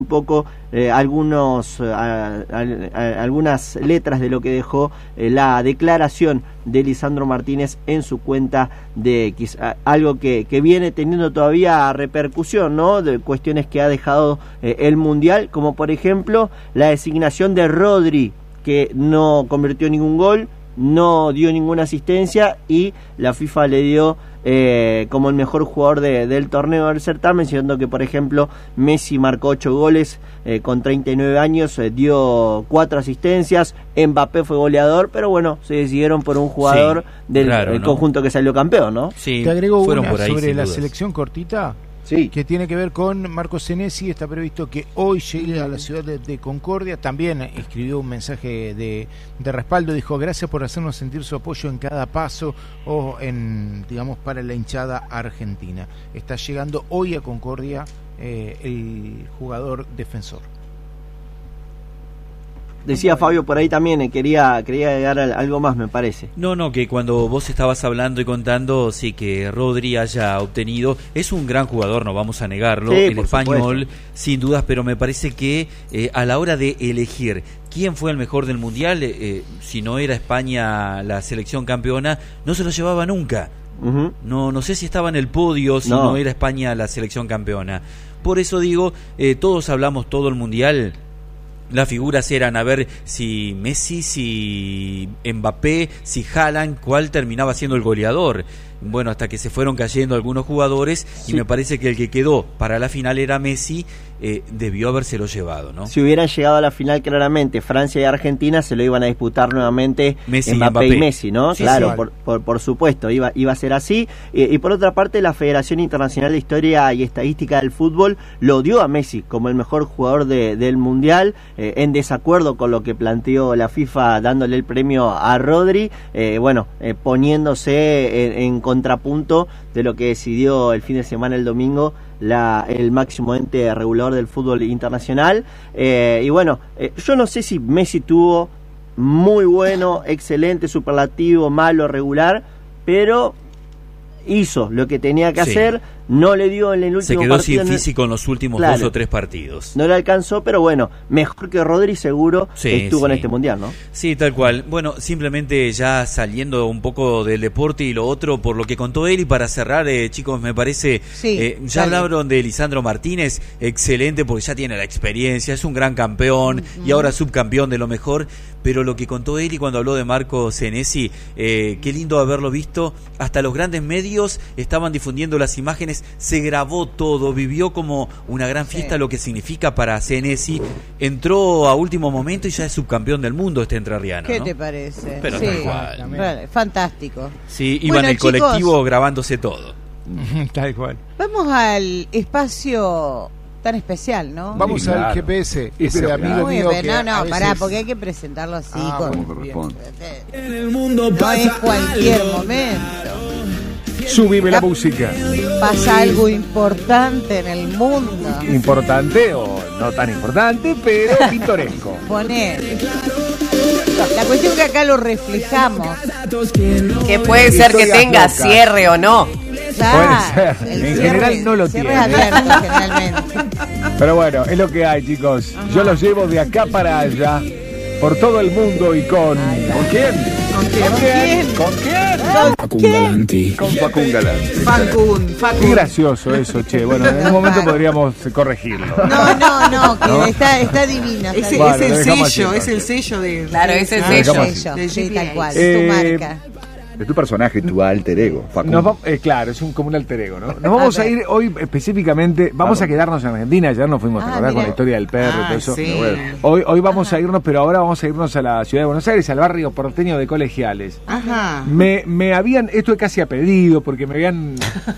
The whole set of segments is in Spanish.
un poco algunas letras de lo que dejó la declaración de Lisandro Martínez en su cuenta de X, algo que viene teniendo todavía repercusión, ¿no? De cuestiones que ha dejado el Mundial, como por ejemplo la designación de Rodri, que no convirtió ningún gol, no dio ninguna asistencia y la FIFA le dio como el mejor jugador del torneo del certamen, siendo que por ejemplo Messi marcó 8 goles con 39 años, dio 4 asistencias, Mbappé fue goleador, pero bueno, se decidieron por un jugador del conjunto que salió campeón, ¿no? Sí, te agrego una por ahí, sobre la dudas. selección cortita. Sí. Que tiene que ver con Marcos Senesi. Está previsto que hoy llegue a la ciudad de Concordia. También escribió un mensaje de respaldo. Dijo: gracias por hacernos sentir su apoyo en cada paso o digamos, para la hinchada argentina. Está llegando hoy a Concordia el jugador defensor. Decía Fabio por ahí también, quería agregar algo más, me parece. No, que cuando vos estabas hablando y contando, sí, que Rodri haya obtenido, es un gran jugador, no vamos a negarlo, sí, el español, supuesto, sin dudas, pero me parece que a la hora de elegir quién fue el mejor del Mundial, si no era España la selección campeona, no se lo llevaba nunca. Uh-huh. No sé si estaba en el podio, si no era España la selección campeona. Por eso digo, todos hablamos todo el Mundial. Las figuras eran a ver si Messi, si Mbappé, si Haaland, cuál terminaba siendo el goleador. Bueno, hasta que se fueron cayendo algunos jugadores, sí. Y me parece que el que quedó para la final era Messi, debió habérselo llevado, ¿no? Si hubieran llegado a la final, claramente Francia y Argentina se lo iban a disputar nuevamente Messi Mbappé y Messi, ¿no? Sí, claro, sí. Por supuesto, iba a ser así. Y por otra parte, la Federación Internacional de Historia y Estadística del Fútbol lo dio a Messi como el mejor jugador del Mundial, en desacuerdo con lo que planteó la FIFA dándole el premio a Rodri, poniéndose en contrapunto de lo que decidió el fin de semana, el domingo, el máximo ente regulador del fútbol internacional. Yo no sé si Messi tuvo muy bueno, excelente, superlativo, malo, regular, pero hizo lo que tenía que hacer, no le dio en el último partido. Se quedó sin físico en los últimos 2 o 3 partidos. No le alcanzó, pero bueno, mejor que Rodri seguro estuvo en este Mundial, ¿no? Sí, tal cual. Bueno, simplemente ya saliendo un poco del deporte y lo otro, por lo que contó él, y para cerrar, chicos, me parece, ya hablaron de Lisandro Martínez, excelente, porque ya tiene la experiencia, es un gran campeón, y ahora subcampeón de lo mejor, pero lo que contó él y cuando habló de Marco Senesi, qué lindo haberlo visto, hasta los grandes medios estaban difundiendo las imágenes, se grabó todo, vivió como una gran fiesta, lo que significa para Senesi, entró a último momento y ya es subcampeón del mundo este entrerriano. ¿Qué ¿no? te parece? Pero tal cual. Fantástico. Sí, iban en el colectivo grabándose todo. Tal cual. Vamos al espacio tan especial, ¿no? Vamos al GPS, ese amigo mío que pará, porque hay que presentarlo así. Como corresponde. En el mundo no es cualquier momento. Subime la música. Pasa algo importante en el mundo. Importante o no tan importante, pero pintoresco. Poné. La cuestión que acá lo reflejamos. Que puede ser que tenga cierre o no. Claro, puede ser. En general no lo tiene. Abierto, generalmente. Pero bueno, es lo que hay, chicos. Ajá. Yo los llevo de acá para allá, por todo el mundo y con... ¿Con quién? ¿Con quién? Con Facún Galanti. Facún. Qué gracioso eso, che. Bueno, en un momento podríamos corregirlo. No, que está divino. Es el sello de... Claro, es el sello. Sí, tal cual, tu marca. De tu personaje, tu alter ego, Facún. Claro, es como un alter ego, ¿no? Nos vamos a ir hoy específicamente, vamos a quedarnos en Argentina, ayer nos fuimos a recordar con la historia del perro y todo eso. Sí. Hoy vamos a irnos, pero ahora vamos a irnos a la ciudad de Buenos Aires, al barrio porteño de Colegiales. Ajá. Me habían, esto es casi a pedido, porque me habían...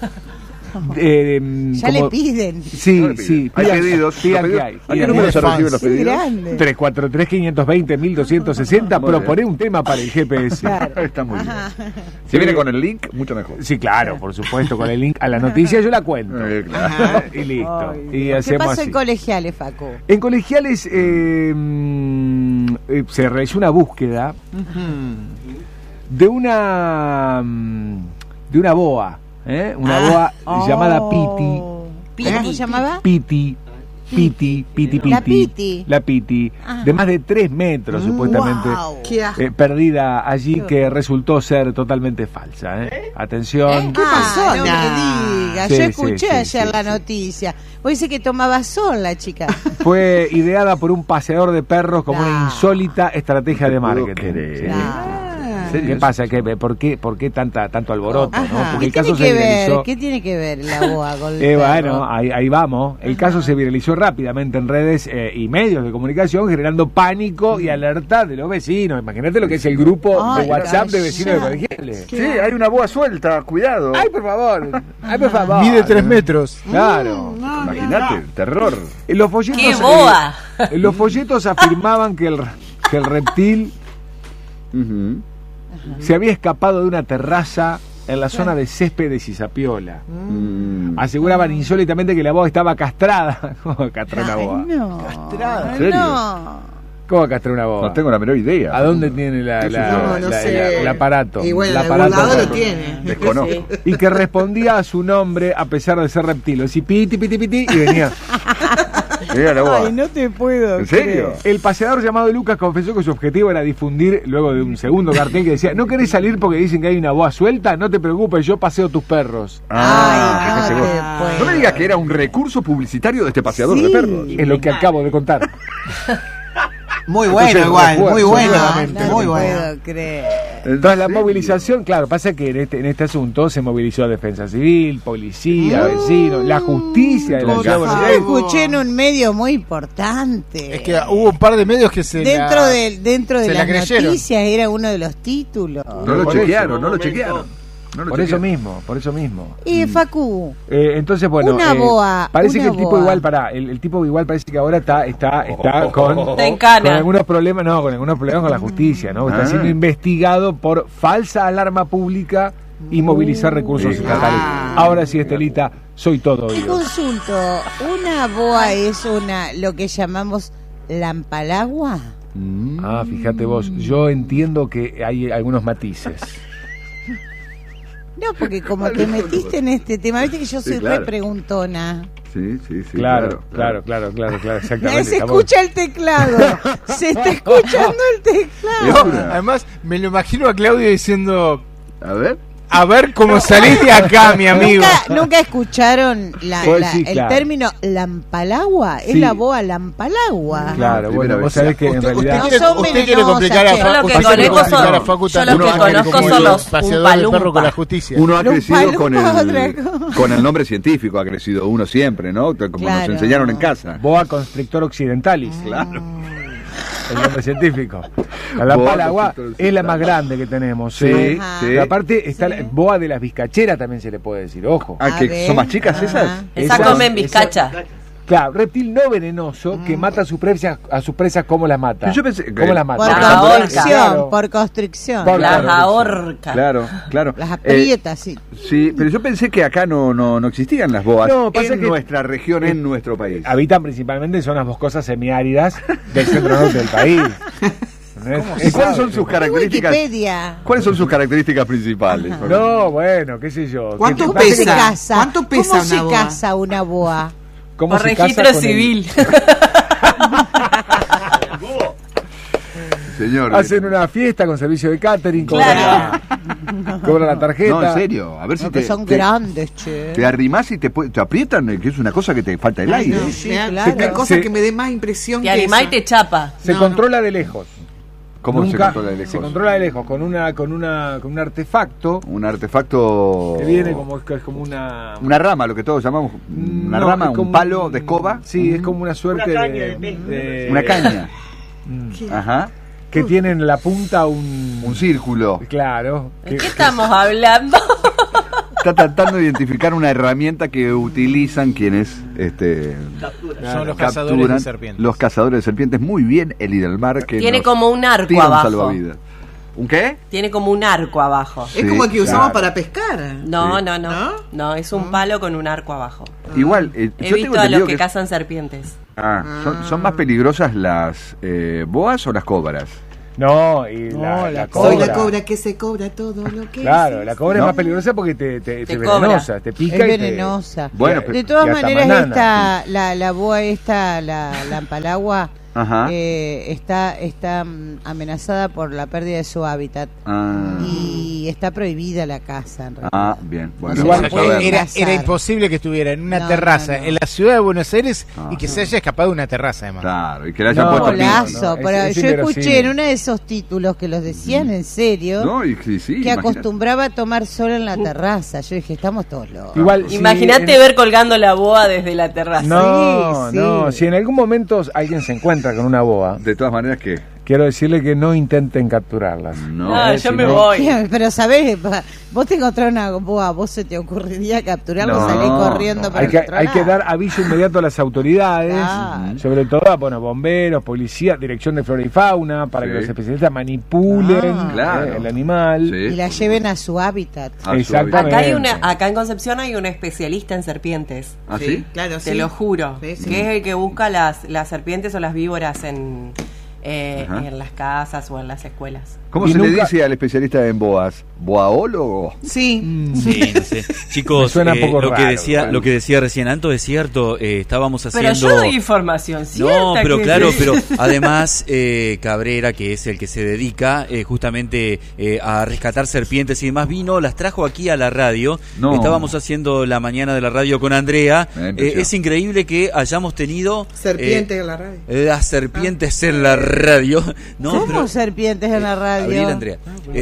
ya le piden. Sí. Hay pedidos. ¿Qué hay? ¿A qué número se reciben los pedidos? 343-520-1260. Proponé un tema para el GPS. Claro. Está muy bien. Si viene con el link, mucho mejor. Sí, claro, por supuesto, con el link a la noticia yo la cuento. Claro. Y listo. Ay, Y ¿qué hacemos pasa así. en Colegiales, Facu? En Colegiales se realizó una búsqueda de una boa. Una boa llamada Piti. ¿Cómo se llamaba? Piti. Piti. La Piti, de más de 3 metros supuestamente, perdida allí, que resultó ser totalmente falsa. Atención. ¿Qué pasó? No me digas, yo escuché ayer la noticia. Vos dice que tomaba sol la chica. Fue ideada por un paseador de perros como una insólita estrategia de marketing. ¿Qué pasa? ¿Por qué tanto alboroto? ¿No? Porque el caso se viralizó. ¿Qué tiene que ver la boa con el bueno, ahí vamos. El caso se viralizó rápidamente en redes y medios de comunicación, generando pánico y alerta de los vecinos. Imagínate lo que es el grupo de WhatsApp de vecinos de colegiales. Sí, hay una boa suelta, cuidado. Ay, por favor. Mide 3 metros. Claro. Imagínate, terror. Los folletos, ¡qué boa! Los folletos afirmaban que el reptil se había escapado de una terraza en la zona de Céspedes y Zapiola. Aseguraban insólitamente que la boa estaba castrada. ¿Cómo castrar una boa? ¿Castrada? ¿En serio? No. ¿Cómo castrar una boa? No tengo la menor idea. ¿A dónde tiene el aparato? Y bueno, el el regulador lo tiene. Desconozco. Y que respondía a su nombre a pesar de ser reptil. O sea, piti, y venía. Era la boa. Ay, no te puedo. ¿En serio? El paseador llamado Lucas confesó que su objetivo era difundir, luego de un segundo cartel que decía: ¿no querés salir porque dicen que hay una boa suelta? No te preocupes, yo paseo tus perros. No me digas que era un recurso publicitario de este paseador de perros. Es lo que acabo de contar. Muy bueno, igual, muy bueno. Muy bueno. Puedo creer. Tras la movilización, claro, pasa que en este asunto se movilizó Defensa Civil, policía, vecinos, la justicia de la ciudad de Buenos Yo Aires. escuché en un medio muy importante. Es que hubo un par de medios que dentro de las creyeron. noticias era uno de los títulos. No lo chequearon. Por eso mismo. Y Facu, entonces, bueno, una boa, parece una que el tipo boa. igual, el tipo igual parece que ahora está con en cana. con algunos problemas con la justicia, ¿no? Está siendo investigado por falsa alarma pública y movilizar recursos estatales. Ahora sí, Estelita, soy todo te oídos. consulto, ¿una boa es lo que llamamos lampalagua? Fíjate vos, yo entiendo que hay algunos matices. No, porque como te metiste en este tema, viste que yo soy re preguntona. Sí. Claro, exactamente. Se escucha el teclado. Se está escuchando el teclado. Además, me lo imagino a Claudio diciendo: a ver cómo salís de acá, mi amigo. ¿Nunca escucharon Sí, el término lampalagua? Sí. Es la boa lampalagua. Claro, bueno, vos sabés que en realidad usted quiere complicar a Facu. Yo lo que conozco son los paseadores de perro con la justicia. Uno ha crecido con el nombre científico, ha crecido uno siempre, ¿no? Como nos enseñaron en casa. Boa constrictor occidentalis. Claro. El nombre científico. La lampalagua es la más grande que tenemos. Sí. Aparte está la boa de las vizcacheras, también se le puede decir, ojo. Que son más chicas esas. Esa comen bizcacha. Claro, reptil no venenoso que mata a sus presas como las mata. Yo pensé, ¿cómo las mata? Por constricción. Las ahorca. Claro. Las aprietas, sí. Sí, pero yo pensé que acá no existían las boas pasa en que nuestra región, en nuestro país. Habitan principalmente en zonas boscosas semiáridas del centro norte del país. ¿Y cuáles son sus características? Wikipedia. ¿Cuáles son sus características principales? No, bueno, qué sé yo. ¿Cuánto ¿Cómo se pesa? casa? ¿Cuánto pesa ¿Cómo una se boa? casa una boa? ¿Cómo Por se casa registro con civil. Señor. Hacen una fiesta con servicio de catering, Claro. cobran la tarjeta. No, en serio. A ver si Son grandes, che. te arrimás y te aprietan, que es una cosa que te falta el aire. Sí, claro. Hay cosas que me dé más impresión Te que animás y eso. te chapa. Se controla de lejos. ¿Cómo se controla de Se lejos? controla de lejos con un artefacto Un artefacto que viene como una rama, lo que todos llamamos una rama, un palo de escoba. Sí, es como una suerte de Una caña. Ajá. que tiene en la punta un círculo. claro. ¿De qué estamos hablando? Está tratando de identificar una herramienta que utilizan quienes Son los cazadores de serpientes. Los cazadores de serpientes. Muy bien, Eli del Mar, que Tiene nos como un arco tira un abajo. salvavidas. ¿Un qué? Tiene como un arco abajo. Es como el que usamos claro. para pescar. No, Sí. no, es un palo con un arco abajo. Igual, He yo tengo visto a entendido los que que cazan serpientes. son más peligrosas las boas o las cobras. No, y la cobra. Soy la cobra que se cobra todo lo que Claro, la cobra es más peligrosa porque te venenosa, te pica. Es venenosa. Bueno, de todas maneras, la boa la lampalagua, está amenazada por la pérdida de su hábitat y está prohibida la caza en realidad. Bien, bueno, igual era imposible que estuviera en una terraza en la ciudad de Buenos Aires y que se haya escapado de una terraza además. Claro, y que le hayan puesto golazo, pero yo escuché en uno de esos títulos que los decían en serio, que acostumbraba a tomar sol en la terraza. Yo dije, estamos todos locos. Igual, imagínate ver colgando la boa desde la terraza. No, si en algún momento alguien se encuentra con una boa, de todas maneras que quiero decirle que no intenten capturarlas. Yo me voy. Pero sabés, vos te encontrás una boa, vos se te ocurriría capturarlo, salís corriendo para el otro hay lado. que dar aviso inmediato a las autoridades, sobre todo a bomberos, policía, dirección de flora y fauna, para que los especialistas manipulen el animal y la lleven a su hábitat. Exactamente. Acá en Concepción hay un especialista en serpientes. ¿Ah, sí? Claro, te lo juro. Que es el que busca las serpientes o las víboras en las casas o en las escuelas. ¿Cómo se le dice al especialista en boas? ¿Boaólogo? Sí. No sé. Chicos, lo que decía recién Anto es cierto. Estábamos haciendo. Pero yo doy información cierta. No, pero claro, pero además Cabrera, que es el que se dedica justamente a rescatar serpientes y demás, las trajo aquí a la radio. Estábamos haciendo la mañana de la radio con Andrea. Es increíble que hayamos tenido serpientes en la radio. Las serpientes en la radio. ¿Cómo serpientes en la radio? Andrea.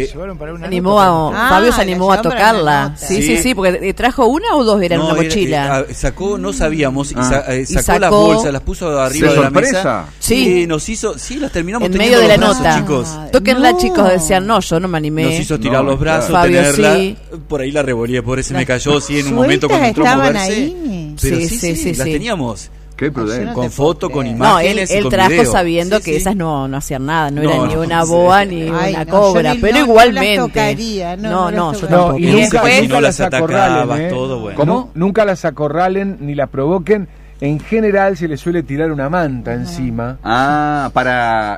Fabio se animó a tocarla. Sí, porque trajo una o dos eran una mochila. Sacó, no sabíamos, y sacó las bolsas, las puso arriba de la mesa. Sí, nos hizo, las terminamos en medio de la nota. Chicos. Tóquenla, chicos, decían, yo no me animé. Nos hizo tirar los brazos, Fabio, tenerla. Por ahí la revolía, por eso me cayó, en un momento cuando entró a moverse. Pero sí, las teníamos. Con foto, con imágenes. Él con trajo video. Sabiendo que esas no hacían nada, no era ni una boa ni una cobra, pero igualmente. Yo tampoco. Y nunca las acorralen, todo bueno. ¿Cómo? Nunca las acorralen ni las provoquen. En general se les suele tirar una manta encima. Para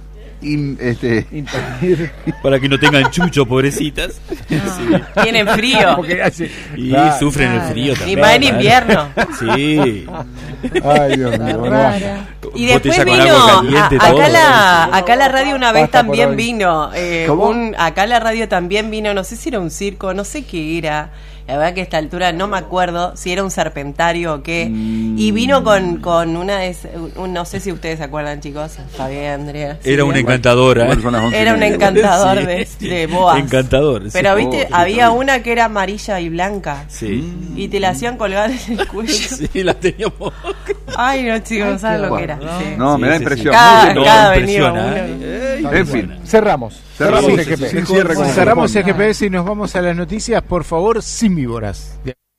para que no tengan chucho, pobrecitas. Tienen frío sufren el frío también. Y más en invierno. Sí. Ay, Dios mío. Y después vino acá la radio una vez también vino acá la radio también vino, no sé si era un circo, no sé qué era. La verdad que a esta altura no me acuerdo si era un serpentario o qué. Y vino con una no sé si ustedes se acuerdan, chicos. Fabián, Andrea. Era una encantadora. Era un encantador de boas. Encantador. Pero viste, había una que era amarilla y blanca. Sí. Y te la hacían colgar en el cuello. Sí, la teníamos. Ay, no, chicos, no saben lo que era. No, me da impresión. Cada venido. En fin. Cerramos el GPS. Cerramos el GPS y nos vamos a las noticias, por favor, sin víboras.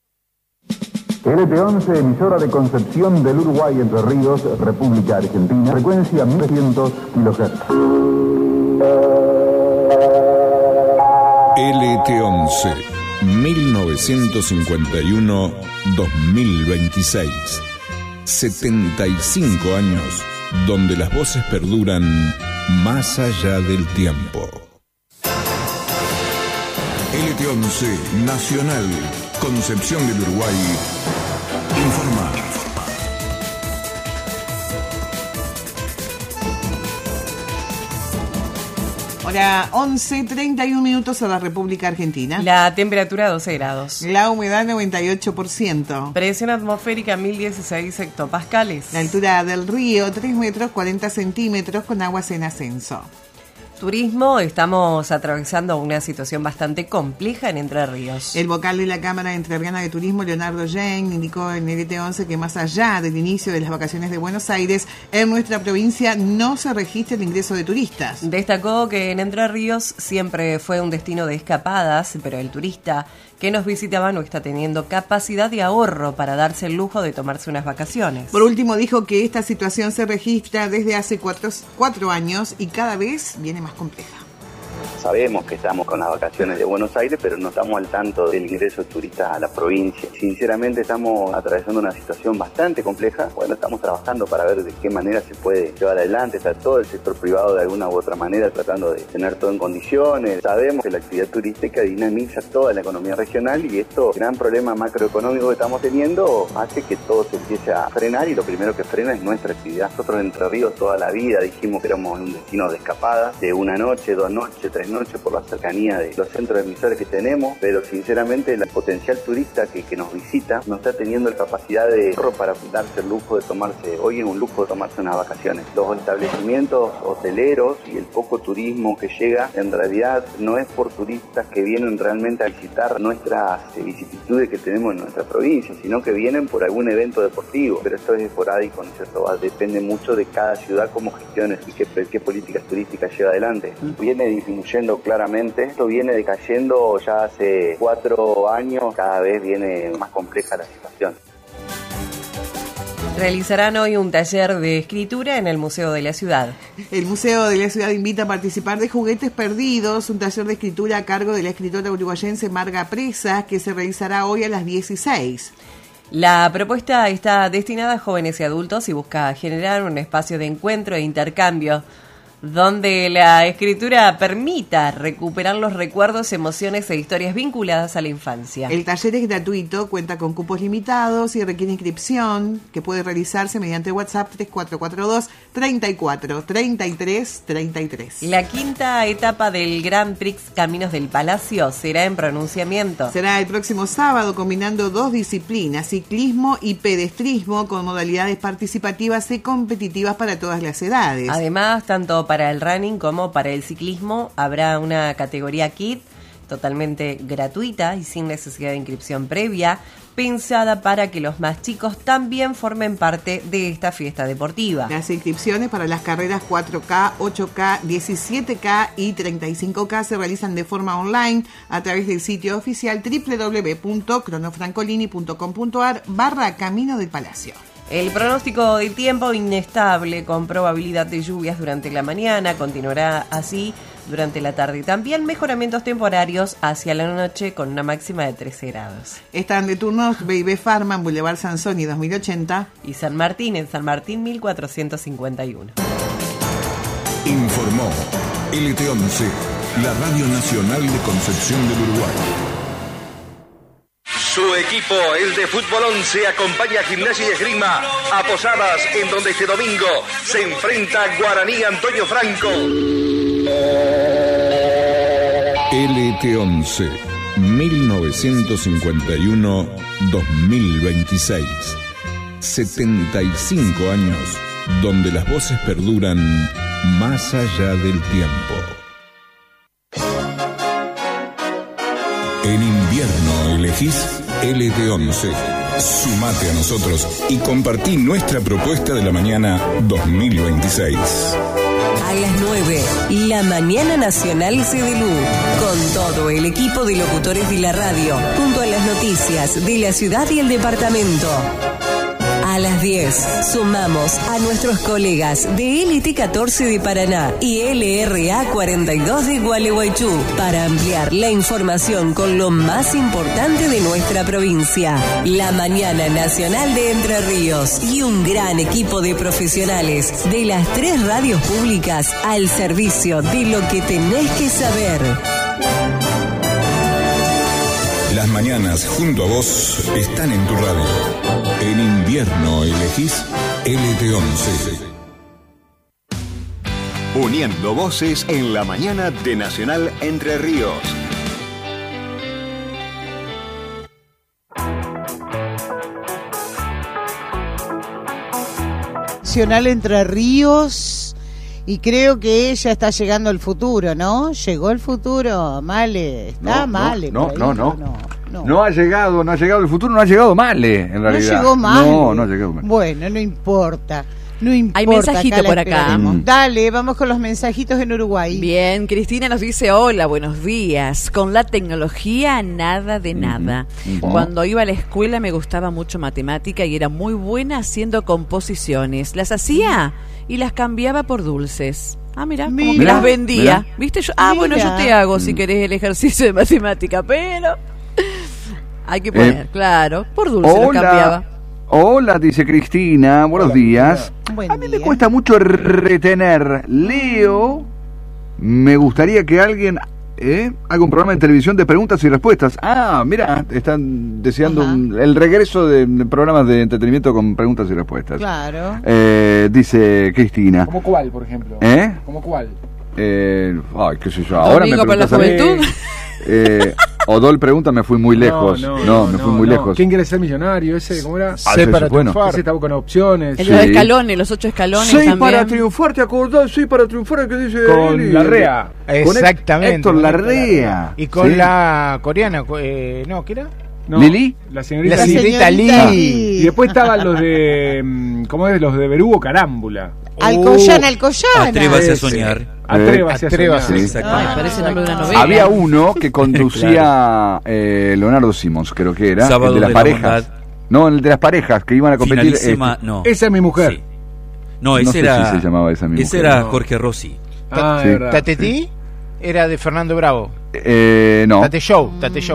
LT11, emisora de Concepción del Uruguay, Entre Ríos, República Argentina, frecuencia 1300 kHz. LT11, 1951-2026. 75 años, donde las voces perduran más allá del tiempo. LT11 Nacional, Concepción del Uruguay, informa. Ahora 11:31 a la República Argentina. La temperatura 12 grados. La humedad 98%. Presión atmosférica 1016 hectopascales. La altura del río 3 metros 40 centímetros con aguas en ascenso. Turismo, estamos atravesando una situación bastante compleja en Entre Ríos. El vocal de la Cámara Entrerriana de Turismo, Leonardo Jane, indicó en LT11 que más allá del inicio de las vacaciones de Buenos Aires, en nuestra provincia no se registra el ingreso de turistas. Destacó que en Entre Ríos siempre fue un destino de escapadas, pero el turista que nos visitaba no está teniendo capacidad de ahorro para darse el lujo de tomarse unas vacaciones. Por último, dijo que esta situación se registra desde hace cuatro años y cada vez viene más compleja. Sabemos que estamos con las vacaciones de Buenos Aires, pero no estamos al tanto del ingreso de turistas a la provincia. Sinceramente estamos atravesando una situación bastante compleja. Bueno, estamos trabajando para ver de qué manera se puede llevar adelante. Está todo el sector privado de alguna u otra manera tratando de tener todo en condiciones. Sabemos que la actividad turística dinamiza toda la economía regional y esto, gran problema macroeconómico que estamos teniendo, hace que todo se empiece a frenar y lo primero que frena es nuestra actividad. Nosotros en Entre Ríos toda la vida dijimos que éramos un destino de escapada, de una noche, 2 noches, 3 noches por la cercanía de los centros emisores que tenemos, pero sinceramente el potencial turista que nos visita no está teniendo la capacidad de para darse el lujo de tomarse, hoy es un lujo de tomarse unas vacaciones. Los establecimientos hoteleros y el poco turismo que llega en realidad no es por turistas que vienen realmente a visitar nuestras vicisitudes que tenemos en nuestra provincia, sino que vienen por algún evento deportivo, pero esto es esporádico, ¿no es cierto? Depende mucho de cada ciudad cómo gestione y qué políticas turísticas lleva adelante. Viene disminuyendo claramente, esto viene decayendo ya hace 4 años, cada vez viene más compleja la situación. Realizarán hoy un taller de escritura en el Museo de la Ciudad. El Museo de la Ciudad invita a participar de Juguetes Perdidos, un taller de escritura a cargo de la escritora uruguayense Marga Presas, que se realizará hoy a las 16. La propuesta está destinada a jóvenes y adultos y busca generar un espacio de encuentro e intercambio donde la escritura permita recuperar los recuerdos, emociones e historias vinculadas a la infancia. El taller es gratuito, cuenta con cupos limitados y requiere inscripción, que puede realizarse mediante WhatsApp 3442-343333. La quinta etapa del Grand Prix Caminos del Palacio será en pronunciamiento. Será el próximo sábado, combinando 2 disciplinas, ciclismo y pedestrismo, con modalidades participativas y competitivas para todas las edades. Además, tanto para el running como para el ciclismo habrá una categoría kit totalmente gratuita y sin necesidad de inscripción previa, pensada para que los más chicos también formen parte de esta fiesta deportiva. Las inscripciones para las carreras 4K, 8K, 17K y 35K se realizan de forma online a través del sitio oficial www.cronofrancolini.com.ar/Camino del Palacio. El pronóstico del tiempo inestable con probabilidad de lluvias durante la mañana, continuará así durante la tarde. También mejoramientos temporarios hacia la noche con una máxima de 13 grados. Están de turnos B&B Pharma en Boulevard Sansoni 2080 y San Martín en San Martín 1451. Informó LT11, la Radio Nacional de Concepción del Uruguay. Su equipo, el de Fútbol 11, acompaña a Gimnasia y Esgrima a Posadas, en donde este domingo se enfrenta Guaraní Antonio Franco. LT11, 1951-2026. 75 años, donde las voces perduran más allá del tiempo. En invierno elegís LT11. Sumate a nosotros y compartí nuestra propuesta de la mañana 2026. A las 9, la Mañana Nacional CDLU, con todo el equipo de locutores de la radio, junto a las noticias de la ciudad y el departamento. A las 10, sumamos a nuestros colegas de LT14 de Paraná y LRA 42 de Gualeguaychú para ampliar la información con lo más importante de nuestra provincia. La Mañana Nacional de Entre Ríos y un gran equipo de profesionales de las 3 radios públicas al servicio de lo que tenés que saber. Las mañanas junto a vos están en tu radio. En invierno elegís LT11. Uniendo voces en la mañana de Nacional Entre Ríos. Nacional Entre Ríos, y creo que ya está llegando el futuro, ¿no? Llegó el futuro, Male, está Male. No ha llegado el futuro, no ha llegado Male, en realidad. No llegó Male. No ha llegado Male. Bueno, no importa. No importa. Hay mensajito por acá. Dale, vamos con los mensajitos en Uruguay. Bien, Cristina nos dice, hola, buenos días. Con la tecnología, nada de nada. Cuando iba a la escuela me gustaba mucho matemática y era muy buena haciendo composiciones. Las hacía y las cambiaba por dulces. Ah, mira, como que las vendía. ¿Viste? Bueno, yo te hago si querés el ejercicio de matemática, pero hay que poner, claro, por dulces las cambiaba. Hola, dice Cristina, buenos días. A mí me cuesta mucho retener. Leo, me gustaría que alguien haga un programa de televisión de preguntas y respuestas. Ah, mira, están deseando el regreso de programas de entretenimiento con preguntas y respuestas. Claro. Dice Cristina. ¿Cómo cuál, por ejemplo? ¿Cómo cuál? Qué sé yo. Ahora me para la juventud. Odol pregunta, me fui muy lejos. Me fui muy lejos. ¿Quién quiere ser millonario? Ese, ¿cómo era? Para triunfar. Ese estaba con opciones. Los escalones, los 8 escalones también. para triunfar, ¿te acordás? Para triunfar, que dice con Larrea. Exactamente. Héctor Larrea. Y con la coreana, ¿qué era? No, ¿Lili? La señorita Lee. Y después estaban los de, ¿cómo es? Los de Berugo Carámbula. Alcoyana. Atrévase a soñar. Atrévase. Parece el nombre de una novela. Había uno que conducía Leonardo Simons, creo que era. Sábado el de las parejas. No, el de las parejas que iban a competir. No. Esa es mi mujer. Sí. No, ese era. Si se llamaba esa misma. Ese era Jorge Rossi. ¿Tatetí? Era de Fernando Bravo. No. Tate Show.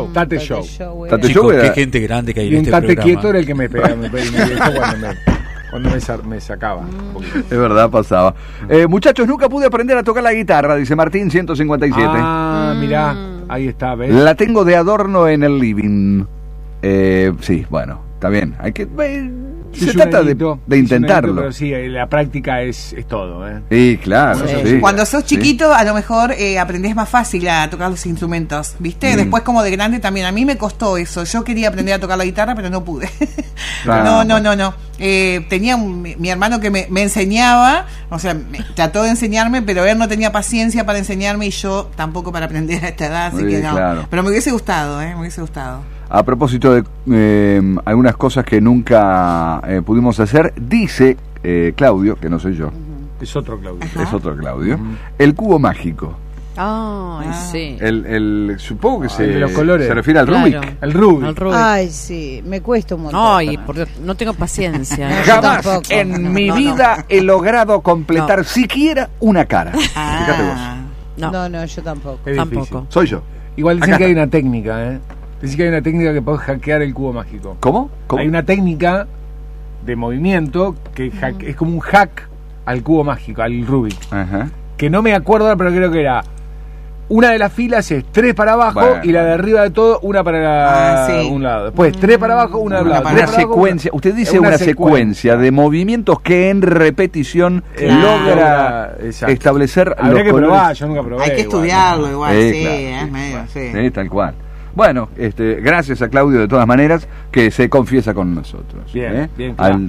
Qué gente grande que hay en este programa. Tate Quieto era el que me pegaba. Cuando me sacaba. Es verdad, pasaba. Muchachos, nunca pude aprender a tocar la guitarra, dice Martín 157. Ah, mirá, ahí está, ¿ves? La tengo de adorno en el living. Sí, bueno, está bien. Hay que... Se trata de intentarlo. Pero sí, la práctica es todo, Sí, claro. Sí. Cuando sos chiquito, a lo mejor aprendés más fácil a tocar los instrumentos, ¿viste? Después, como de grande, también. A mí me costó eso. Yo quería aprender a tocar la guitarra, pero no pude. No. Tenía mi hermano que me enseñaba, o sea, trató de enseñarme, pero él no tenía paciencia para enseñarme y yo tampoco para aprender a esta edad, así que no. Claro. Pero me hubiese gustado, me hubiese gustado. A propósito de algunas cosas que nunca pudimos hacer, dice Claudio, que no soy yo. Es otro Claudio. Es otro Claudio. El cubo mágico. Sí. Supongo que se refiere al Rubik. El Rubik. Ay, sí, me cuesta un montón. No tengo paciencia. Jamás en mi vida he logrado completar siquiera una cara. Fíjate vos. No, yo tampoco. Tampoco. Soy yo. Igual dicen que hay una técnica, Dicen que hay una técnica que puede hackear el cubo mágico. ¿Cómo? Hay una técnica de movimiento que es como un hack al cubo mágico, al Rubik. Que no me acuerdo, pero creo que era una de las filas es 3 para abajo y la de arriba de todo, una para un lado. Después 3 para abajo, una de lado. Una secuencia. Usted dice una secuencia de movimientos que en repetición logra establecer los colores. Probar, yo nunca probé. Hay que estudiarlo igual, es medio, sí, tal cual. Bueno, gracias a Claudio de todas maneras, que se confiesa con nosotros. Bien, al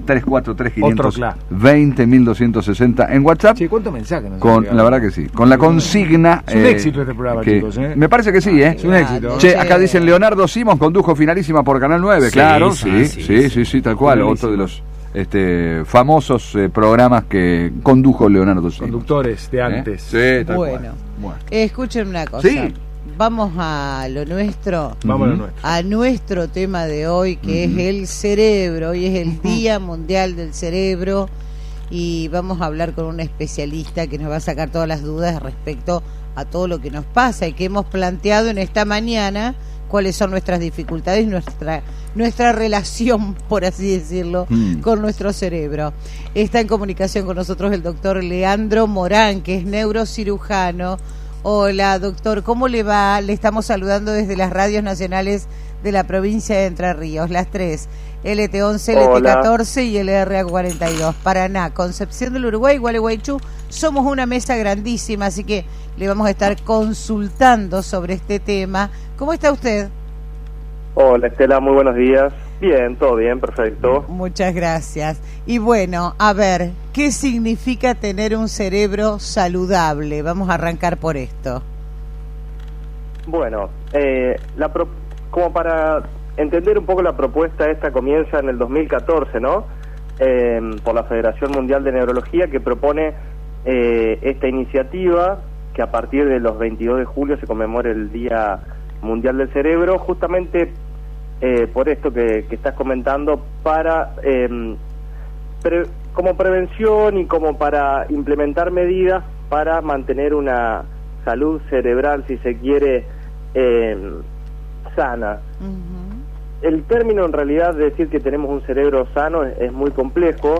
343-520-1260 en WhatsApp. Sí, ¿cuántos mensajes la verdad que sí. Con la consigna. Es un éxito este programa, chicos. Me parece que sí, Es un éxito. Acá dicen Leonardo Simons condujo Finalísima por Canal 9. Claro, sí, tal cual. Otro de los famosos programas que condujo Leonardo Simons. Conductores de antes. Sí, tal cual. Bueno, escuchen una cosa. Sí. Vamos a lo nuestro. Vamos a lo nuestro. A nuestro tema de hoy, que es el cerebro. Hoy es el Día Mundial del Cerebro y vamos a hablar con un especialista que nos va a sacar todas las dudas respecto a todo lo que nos pasa y que hemos planteado en esta mañana, cuáles son nuestras dificultades y nuestra relación, por así decirlo, con nuestro cerebro. Está en comunicación con nosotros el doctor Leandro Morán, que es neurocirujano. Hola, doctor, ¿cómo le va? Le estamos saludando desde las radios nacionales de la provincia de Entre Ríos, las 3, LT11, LT14 y LRA42, Paraná, Concepción del Uruguay, Gualeguaychú. Somos una mesa grandísima, así que le vamos a estar consultando sobre este tema. ¿Cómo está usted? Hola, Estela, muy buenos días. Bien, todo bien, perfecto. Muchas gracias. Y bueno, a ver, ¿qué significa tener un cerebro saludable? Vamos a arrancar por esto. Bueno, como para entender un poco la propuesta, esta comienza en el 2014, ¿no? por la Federación Mundial de Neurología, que propone esta iniciativa, que a partir de los 22 de julio se conmemore el Día Mundial del Cerebro, justamente por esto que estás comentando, para como prevención y como para implementar medidas para mantener una salud cerebral, si se quiere, sana. El término, en realidad, de decir que tenemos un cerebro sano es muy complejo,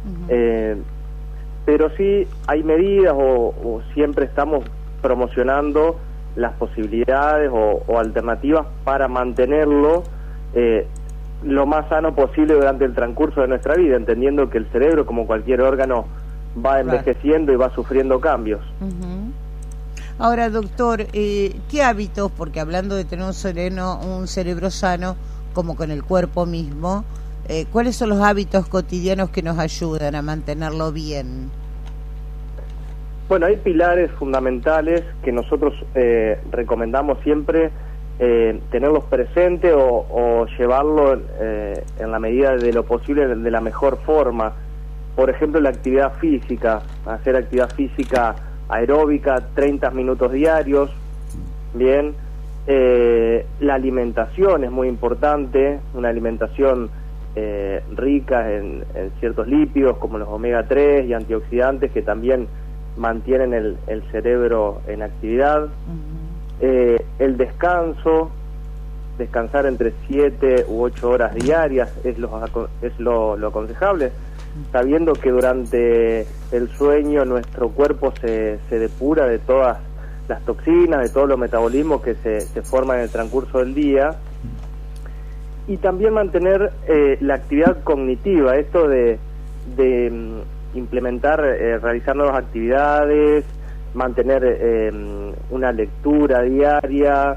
pero sí hay medidas o siempre estamos promocionando las posibilidades o alternativas para mantenerlo lo más sano posible durante el transcurso de nuestra vida, entendiendo que el cerebro, como cualquier órgano, va envejeciendo y va sufriendo cambios. Ahora, doctor, ¿qué hábitos, porque hablando de tener un cerebro sano, como con el cuerpo mismo, cuáles son los hábitos cotidianos que nos ayudan a mantenerlo bien? Bueno, hay pilares fundamentales que nosotros recomendamos siempre tenerlos presentes o llevarlo en la medida de lo posible de la mejor forma. Por ejemplo, la actividad física, hacer actividad física aeróbica 30 minutos diarios, bien. La alimentación es muy importante, una alimentación rica en ciertos lípidos como los omega 3 y antioxidantes que también mantienen el cerebro en actividad. El descanso, descansar entre 7 u 8 horas diarias es lo aconsejable, sabiendo que durante el sueño nuestro cuerpo se depura de todas las toxinas, de todos los metabolismos que se forman en el transcurso del día. Y también mantener la actividad cognitiva, esto de implementar, realizar nuevas actividades, mantener una lectura diaria,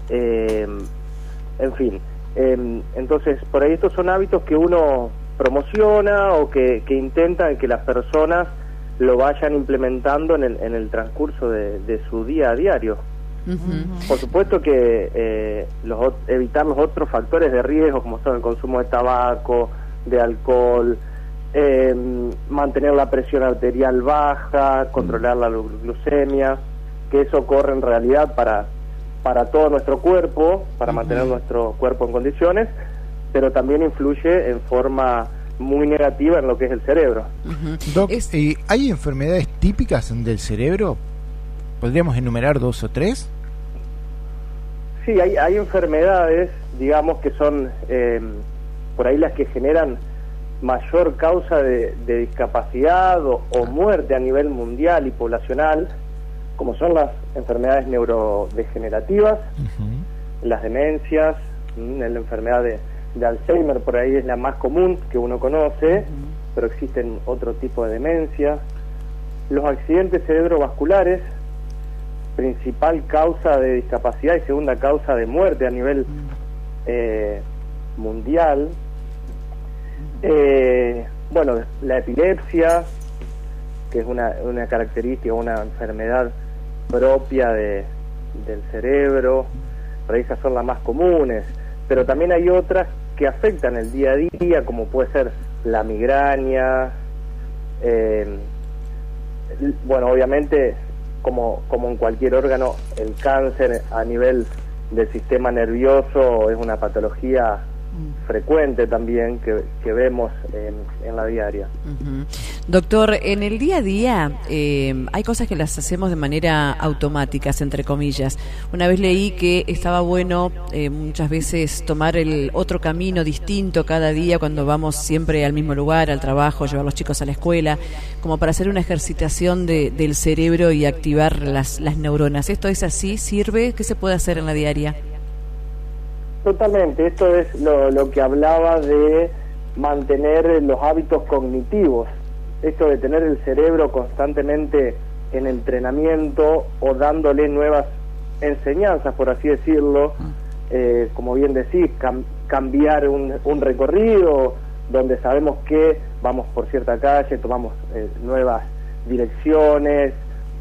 en fin. Entonces, por ahí estos son hábitos que uno promociona o que intenta que las personas lo vayan implementando en el transcurso de su día a diario. Por supuesto que evitar los otros factores de riesgo, como son el consumo de tabaco, de alcohol, mantener la presión arterial baja, controlar la glucemia, que eso ocurre en realidad para todo nuestro cuerpo, para mantener nuestro cuerpo en condiciones, pero también influye en forma muy negativa en lo que es el cerebro. Doc, ¿hay enfermedades típicas del cerebro? ¿Podríamos enumerar 2 o 3? Sí, hay enfermedades, digamos, que son por ahí las que generan mayor causa de discapacidad o muerte a nivel mundial y poblacional, como son las enfermedades neurodegenerativas, las demencias, la enfermedad de Alzheimer por ahí es la más común que uno conoce, pero existen otro tipo de demencias. Los accidentes cerebrovasculares, principal causa de discapacidad y segunda causa de muerte a nivel mundial. Bueno, la epilepsia, que es una característica, una enfermedad propia del cerebro, por ahí esas son las más comunes, pero también hay otras que afectan el día a día, como puede ser la migraña, bueno, obviamente, como en cualquier órgano, el cáncer a nivel del sistema nervioso es una patología frecuente también que vemos en la diaria. Doctor, en el día a día hay cosas que las hacemos de manera automáticas, entre comillas. Una vez leí que estaba bueno muchas veces tomar el otro camino distinto cada día cuando vamos siempre al mismo lugar, al trabajo, llevar a los chicos a la escuela, como para hacer una ejercitación del cerebro y activar las neuronas. ¿Esto es así? ¿Sirve? ¿Qué se puede hacer en la diaria? Totalmente, esto es lo que hablaba de mantener los hábitos cognitivos, esto de tener el cerebro constantemente en entrenamiento o dándole nuevas enseñanzas, por así decirlo, como bien decís, cambiar un recorrido donde sabemos que vamos por cierta calle, tomamos nuevas direcciones,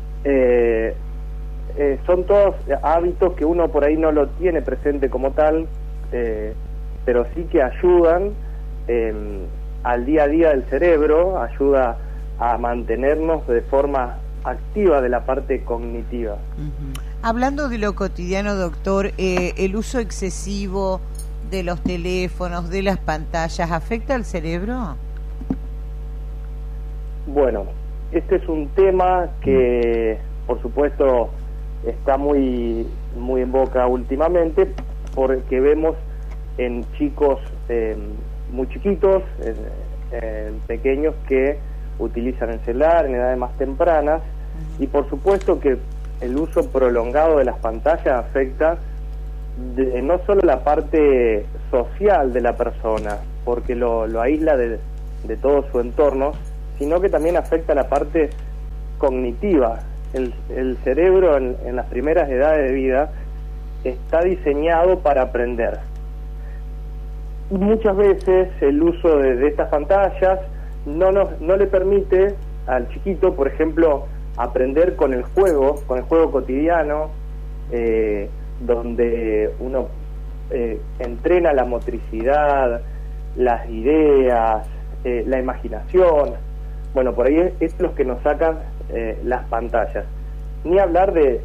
son todos hábitos que uno por ahí no lo tiene presente como tal, pero sí que ayudan al día a día del cerebro, ayuda a mantenernos de forma activa de la parte cognitiva. Hablando de lo cotidiano, doctor, ¿el uso excesivo de los teléfonos, de las pantallas, afecta al cerebro? Bueno, este es un tema que, por supuesto, está muy en boca últimamente, porque vemos en chicos muy chiquitos, pequeños, que utilizan el celular en edades más tempranas, y por supuesto que el uso prolongado de las pantallas afecta no solo la parte social de la persona, porque lo aísla de todo su entorno, sino que también afecta la parte cognitiva. El cerebro en las primeras edades de vida está diseñado para aprender. Y muchas veces el uso de estas pantallas no le permite al chiquito, por ejemplo, aprender con el juego cotidiano, donde uno entrena la motricidad, las ideas, la imaginación. Bueno, por ahí es lo que nos sacan las pantallas. Ni hablar de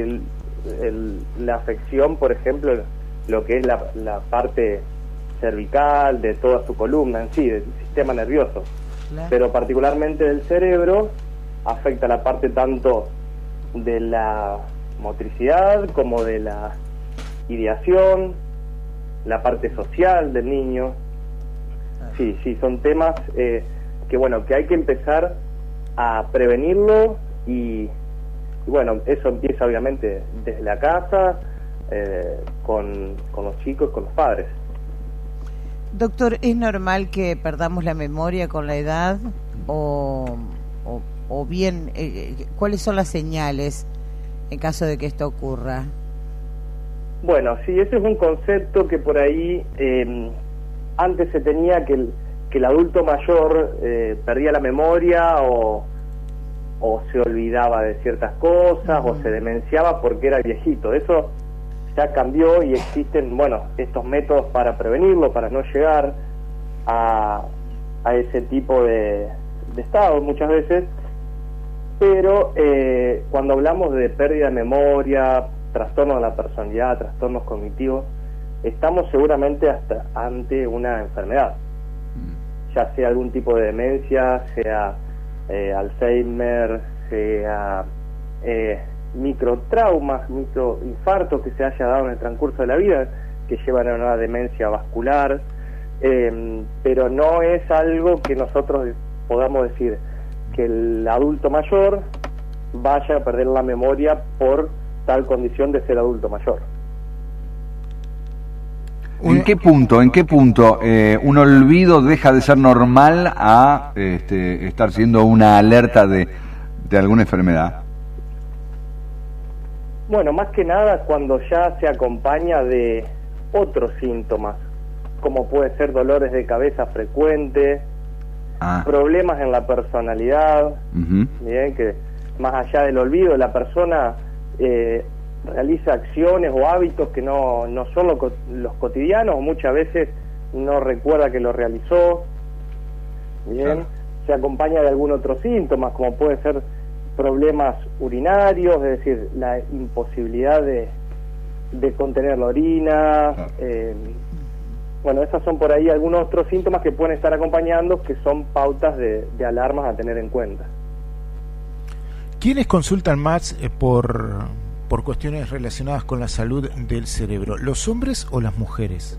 la afección, por ejemplo, lo que es la parte cervical, de toda su columna en sí, del sistema nervioso. Claro. Pero particularmente del cerebro, afecta la parte tanto de la motricidad como de la ideación, la parte social del niño. Sí, son temas que hay que empezar a prevenirlo y bueno, eso empieza obviamente desde la casa, con los chicos, con los padres. Doctor, ¿es normal que perdamos la memoria con la edad o bien cuáles son las señales en caso de que esto ocurra? Bueno, sí, ese es un concepto que por ahí antes se tenía, que el adulto mayor perdía la memoria o se olvidaba de ciertas cosas o se demenciaba porque era viejito. Eso ya cambió y existen, estos métodos para prevenirlo, para no llegar a ese tipo de estado muchas veces. Pero cuando hablamos de pérdida de memoria, trastornos de la personalidad, trastornos cognitivos, estamos seguramente ante una enfermedad, ya sea algún tipo de demencia, sea Alzheimer, sea microtraumas, microinfartos que se haya dado en el transcurso de la vida, que llevan a una demencia vascular, pero no es algo que nosotros podamos decir que el adulto mayor vaya a perder la memoria por tal condición de ser adulto mayor. ¿En qué punto un olvido deja de ser normal a estar siendo una alerta de alguna enfermedad? Bueno, más que nada cuando ya se acompaña de otros síntomas, como puede ser dolores de cabeza frecuentes, problemas en la personalidad, bien, que más allá del olvido, la persona realiza acciones o hábitos que no son los cotidianos, o muchas veces no recuerda que lo realizó, bien, claro. Se acompaña de algún otro síntoma, como puede ser problemas urinarios, es decir, la imposibilidad de contener la orina, claro. Esas son por ahí algunos otros síntomas que pueden estar acompañando, que son pautas de alarmas a tener en cuenta. ¿Quiénes consultan más por cuestiones relacionadas con la salud del cerebro, los hombres o las mujeres?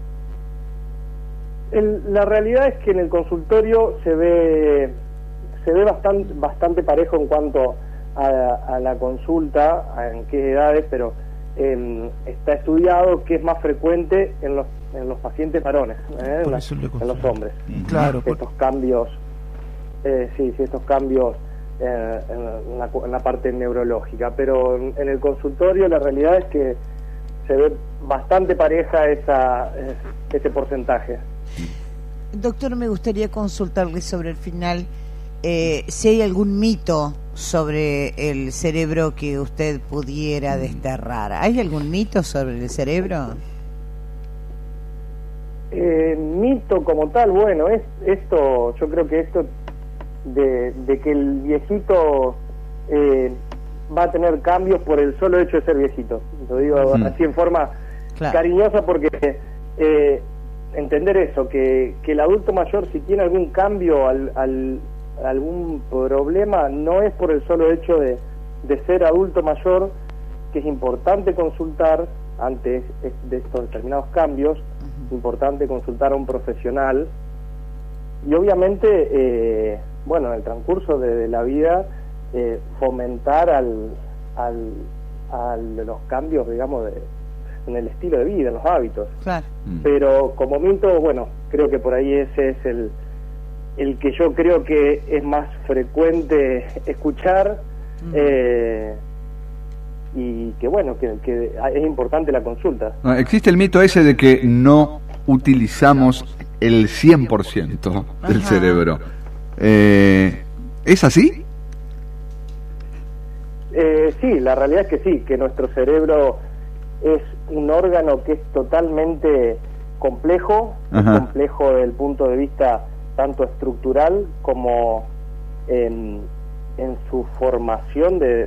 La realidad es que en el consultorio se ve bastante parejo en cuanto a la consulta, en qué edades, pero está estudiado que es más frecuente en los pacientes varones, en los hombres. Claro. Estos cambios, estos cambios en la parte neurológica, pero en el consultorio la realidad es que se ve bastante pareja ese porcentaje. Doctor, me gustaría consultarle sobre el final si hay algún mito sobre el cerebro que usted pudiera desterrar. ¿Hay algún mito sobre el cerebro? Mito como tal, bueno, esto, yo creo que esto de que el viejito va a tener cambios por el solo hecho de ser viejito. Lo digo así en forma cariñosa porque entender eso, que el adulto mayor, si tiene algún cambio, algún problema, no es por el solo hecho de ser adulto mayor, que es importante consultar antes de estos determinados cambios, importante consultar a un profesional y obviamente, bueno, en el transcurso de la vida, fomentar los cambios, digamos, en el estilo de vida, en los hábitos. Claro. Pero como mito, bueno, creo que por ahí ese es el que yo creo que es más frecuente escuchar, y que bueno, que es importante la consulta. No, existe el mito ese de que no utilizamos el 100% del cerebro. ¿Es así? Sí, la realidad es que sí, que nuestro cerebro es un órgano que es totalmente complejo, complejo desde el punto de vista tanto estructural como en su formación de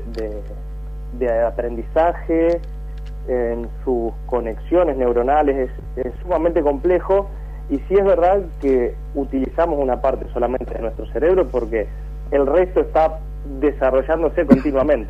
aprendizaje, en sus conexiones neuronales, es sumamente complejo, y sí es verdad que utilizamos una parte solamente de nuestro cerebro porque el resto está desarrollándose continuamente.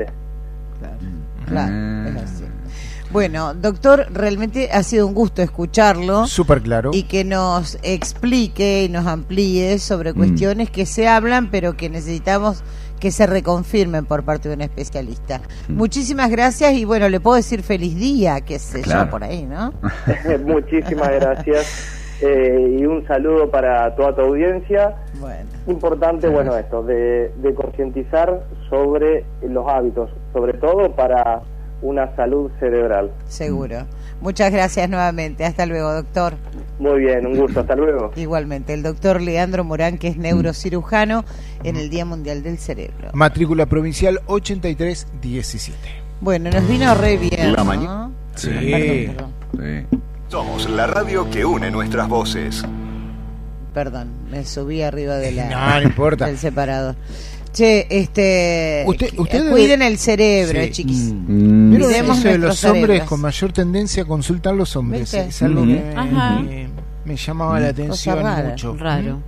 Claro, es así. Bueno, doctor, realmente ha sido un gusto escucharlo. Súper claro. Y que nos explique y nos amplíe sobre cuestiones que se hablan, pero que necesitamos que se reconfirmen por parte de un especialista. Muchísimas gracias y bueno, le puedo decir feliz día, qué sé yo, por ahí, ¿no? Muchísimas gracias. Y un saludo para toda tu audiencia. Bueno. Importante, bueno, esto, de concientizar sobre los hábitos, sobre todo para una salud cerebral. Seguro. Muchas gracias nuevamente. Hasta luego, doctor. Muy bien, un gusto. Hasta luego. Igualmente, el doctor Leandro Morán, que es neurocirujano en el Día Mundial del Cerebro. Matrícula provincial 8317. Bueno, nos vino re bien, la mañana. ¿no? Sí. Perdón. Sí. Somos la radio que une nuestras voces. Perdón, me subí arriba de no importa. Del separador. Che, usted cuiden el cerebro, chiquis. Pero eso de los hombres con mayor tendencia a consultar los hombres. ¿Viste? Es algo que me llamaba la atención mucho. Raro.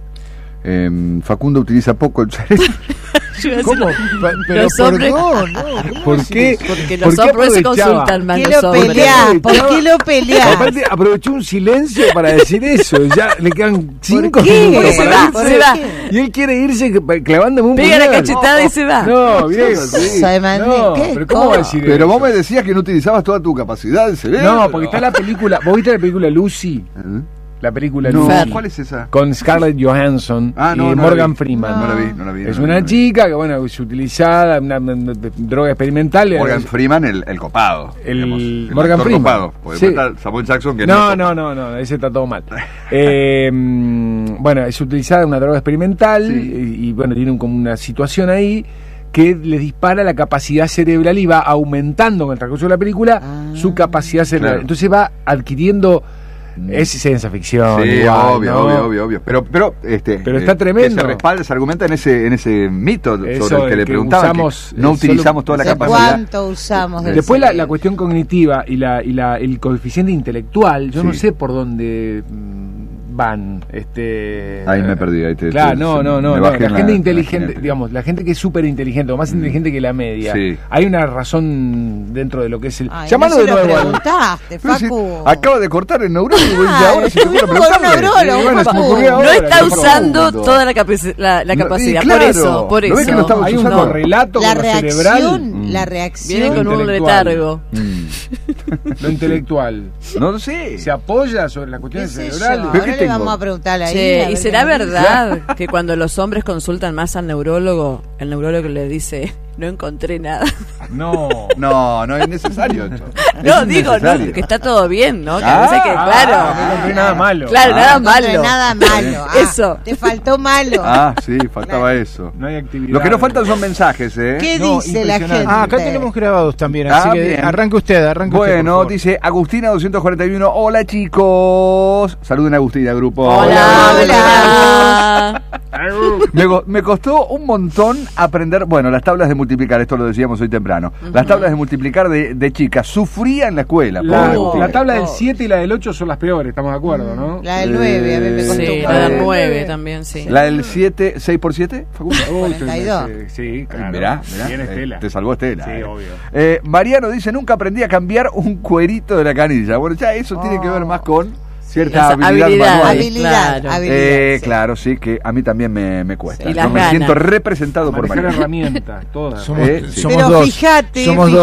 Facundo utiliza poco el cerebro. ¿Cómo? Pero los hombres, no. ¿Por qué? Porque los hombres consultan más los hombres. ¿Por qué lo peleás? Aparte, aprovechó un silencio para decir eso. Ya le quedan 5 minutos para irse. Se va. Y él quiere irse clavándome un pega la cachetada y se va. No, viejo, sí. No, pero ¿cómo va a decir Pero eso? vos me decías que no utilizabas toda tu capacidad del cerebro. No, porque está la película. ¿Vos viste la película Lucy? La película Lucy. ¿Cuál es esa? Con Scarlett Johansson y Morgan Freeman. No la vi. Es una chica que, bueno, es utilizada, una droga experimental. Morgan Freeman, el copado. El Morgan Freeman. Copado, porque está Samuel Jackson que no, ese está todo mal. Bueno, es utilizada una droga experimental y bueno, tiene como una situación ahí que le dispara la capacidad cerebral y va aumentando con el transcurso de la película su capacidad cerebral. Claro. Entonces va adquiriendo. Es ciencia ficción. Sí, igual, obvio. Pero está tremendo. Se argumenta en ese mito sobre el que le preguntaban. No utilizamos toda la capacidad. ¿Cuánto usamos? Después la cuestión cognitiva y el coeficiente intelectual, yo no sé por dónde van. Ahí me perdí. Claro, no. La gente inteligente, digamos, la gente que es súper inteligente, o más inteligente que la media. Sí. Hay una razón dentro de lo que es el. Llamalo de nuevo. Preguntaste, Facu. Acaba de cortar el neurólogo y ahora se te no está usando toda la capacidad. Por eso. Hay un correlato con lo cerebral. La reacción. Viene con un letargo. Lo intelectual. No sé. Se apoya sobre las cuestiones cerebrales. Ahora le vamos a preguntarle ahí. ¿Y será verdad que cuando los hombres consultan más al neurólogo, el neurólogo le dice, no encontré nada? No es necesario esto. No, digo, no, que está todo bien, ¿no? Que a veces que, claro. No encontré nada malo. Claro, nada malo. Nada malo. Eso. Te faltó malo. Sí, faltaba eso. No hay actividad. Lo que no faltan son mensajes, ¿Qué dice la gente? Acá tenemos grabados también, así que bien. arranque usted, Bueno, dice Agustina 241. Hola, chicos. Saluden a Agustina, grupo. Hola. Me costó un montón aprender, bueno, las tablas de multiplicar, esto lo decíamos hoy temprano. Las tablas de multiplicar de chicas, sufría en la escuela. La tabla del 7 y la del 8 son las peores, estamos de acuerdo, ¿no? La del 9, a mí me costó. Sí, la del 9 también, sí. La del 7, 6 por 7, Facundo. 42. Sí, claro. Mirá. Bien, Estela. Te salvó Estela. Sí, obvio. Mariano dice, nunca aprendí a cambiar un cuerito de la canilla. Bueno, ya eso tiene que ver más con cierta habilidad manual. Claro, sí, que a mí también me cuesta. Yo me siento representado por Mariano. Herramientas, todas. Pero fíjate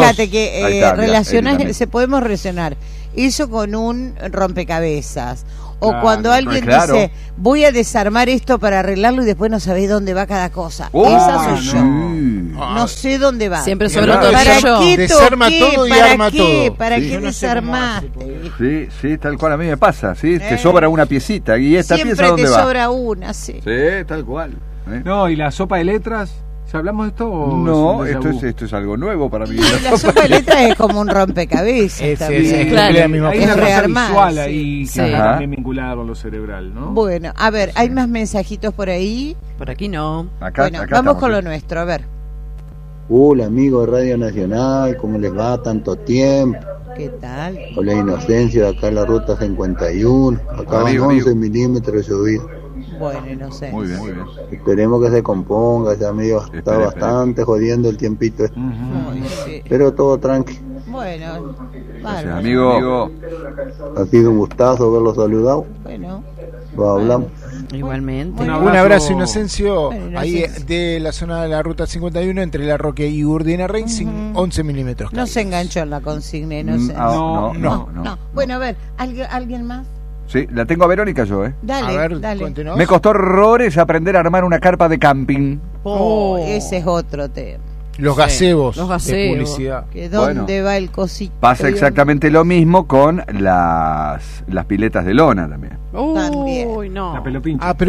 que podemos relacionar eso con un rompecabezas. O cuando alguien dice, voy a desarmar esto para arreglarlo y después no sabés dónde va cada cosa. Esa soy yo. No sé dónde va. Siempre sobre todo ¿Para qué desarma todo y arma todo. ¿Para qué desarmaste? Sí, tal cual a mí me pasa. ¿Sí? Te sobra una piecita. ¿Y esta siempre pieza dónde va? Siempre te sobra una, sí. Sí, tal cual. No, ¿y la sopa de letras? ¿Ya hablamos de esto? No, esto es algo nuevo para mí. La sopa de letras es como un rompecabezas. Hay una cosa visual ahí que está también vinculada con lo cerebral, ¿no? Bueno, a ver, ¿hay más mensajitos por ahí? Por aquí no. Acá vamos con lo nuestro, a ver. Hola, amigos de Radio Nacional, ¿cómo les va? Tanto tiempo. ¿Qué tal? Hola, Inocencia, de acá en la ruta 51. Acá van 11 milímetros de lluvia. Bueno, no sé. Muy bien. Esperemos que se componga, ya medio está bastante jodiendo el tiempito. Pero todo tranqui. Bueno, gracias, amigo. Ha sido un gustazo verlos saludado. Bueno. Lo hablamos. Igualmente. Un abrazo, Inocencio. Ahí de la zona de la ruta 51 entre La Roque y Urdina Racing, 11 milímetros. No se enganchó en la consigna, no sé. No. Bueno, a ver, ¿alguien más? Sí, la tengo a Verónica yo, Dale. Me costó horrores aprender a armar una carpa de camping. Ese es otro tema. Los gazebos de publicidad. Que ¿dónde va el cosito? Pasa exactamente lo mismo con las piletas de lona también. Uy, no. La pelopincha. Pero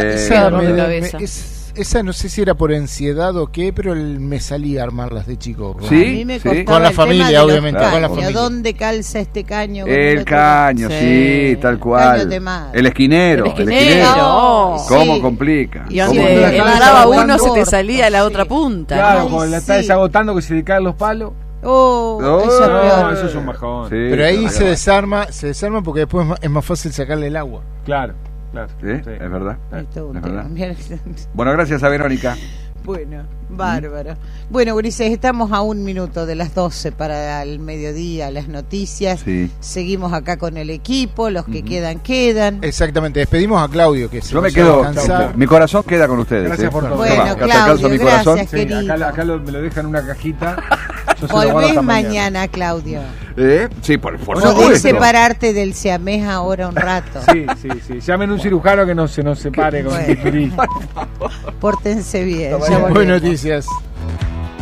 esa no sé si era por ansiedad o qué, pero me salía a armarlas de chico. Sí, a mí me costaba con la familia, obviamente. Con la familia. ¿Dónde calza este caño? El caño, sí, tal cual. El esquinero. ¿Cómo complica? Y donde entraba uno se te salía a la otra punta. Claro, cuando la estás agotando que se te caen los palos. Eso es un bajón. Sí, pero ahí se desarma porque después es más fácil sacarle el agua. Claro. Sí, es verdad. Verdad. Bueno, gracias a Verónica. Bueno, bárbaro. Bueno, Ulises, estamos a 1 minuto de las 12 para el mediodía, las noticias. Sí. Seguimos acá con el equipo, los que quedan. Exactamente, despedimos a Claudio, que se yo me quedo, mi corazón queda con ustedes. Gracias por todo. Bueno, Claudio, mi corazón. Acá me lo dejan en una cajita. Volvés mañana, Claudio. Sí, por supuesto. Podés separarte del siamés ahora un rato. Sí. Llamen a un cirujano que no se nos separe con el turista. Pórtense bien. Buenas noticias.